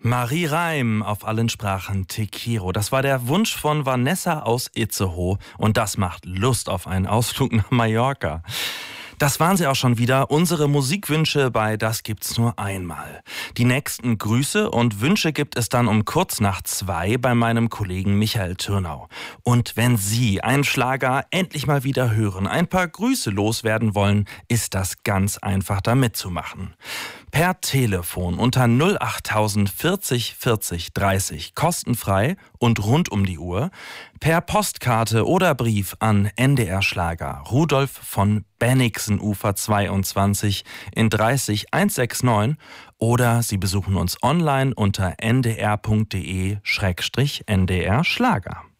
Marie Reim auf allen Sprachen Te Quiero. Das war der Wunsch von Vanessa aus Itzehoe und das macht Lust auf einen Ausflug nach Mallorca. Das waren sie auch schon wieder, unsere Musikwünsche bei Das gibt's nur einmal. Die nächsten Grüße und Wünsche gibt es dann um kurz nach 2 bei meinem Kollegen Michael Türnau. Und wenn Sie einen Schlager endlich mal wieder hören, ein paar Grüße loswerden wollen, ist das ganz einfach, da mitzumachen. Per Telefon unter 08000 40 40 30 kostenfrei und rund um die Uhr. Per Postkarte oder Brief an NDR Schlager Rudolf von Bennigsenufer 22 in 30169 oder Sie besuchen uns online unter ndr.de/ndr Schlager.